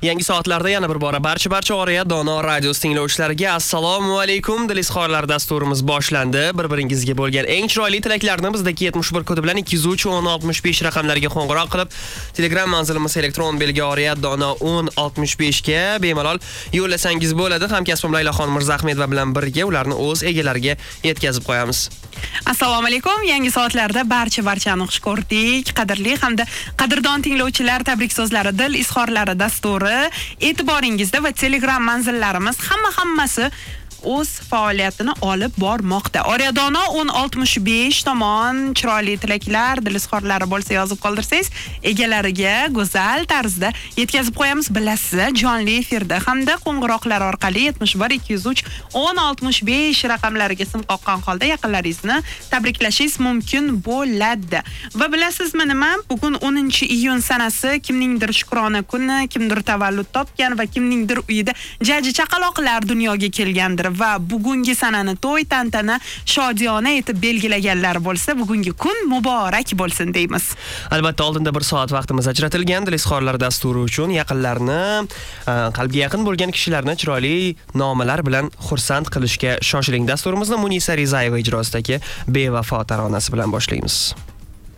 Yangi soatlarda yana bir bora barcha Oriya Dono radiosi tinglovchilariga assalomu alaykum. Dil izhorlari dasturimiz boshlandi. Bir-biringizga bo'lgan eng chiroyli tilaklarni bizdagi 71 kodi bilan 203 1065 raqamlariga qo'ng'iroq qilib, Telegram manzilimiz elektron belgi Oriya Dono 1065 ga bemalol yo'llasangiz bo'ladi. Hamkasbim Laylaxon Mirzahmedova bilan birga ularni o'z egalariga yetkazib qo'yamiz. Assalomu alaykum. Yangi soatlarda barchani xush ko'rdik. Qadrli hamda qadrdon tinglovchilar, tabrik so'zlari, dil izhorlari dasturi e'tiboringizda va Telegram manzillarimiz hammasi o'z faoliyatini olib bormoqda. Oriya Dono 1065 tomon chiroyli tilaklar, dil izhorlari bo'lsa yozib qoldirsangiz, egalariga go'zal tarzda yetkazib qo'yamiz. Bilasiz, jonli efirda hamda qo'ng'iroqlar orqali 71 203 1065 raqamlariga sim qoqqan holda yaqinlaringizni tabriklashingiz mumkin bo'ladi. Va bilasizmi nima? Bugun 10-iyun sanasi, kimningdir shukrona kuni, kimdir tavallud topgan va kimningdir uyida jaji chaqaloqlar dunyoga kelgandir. Va bugungi sanani to'y tantana shodiyona etib belgilaganlar bo'lsa, bugungi kun muborak bo'lsin deymiz. Albatta, oldinda bir soat vaqtimiz ajratilgan dil izhorlari dasturi uchun yaqinlarni, qalbga yaqin bo'lgan kishilarni chiroyli nomalar bilan xursand qilishga shoshiling. Dasturimizni Munisa Rizayeva ijrosidagi Bevafo taronasi bilan boshlaymiz.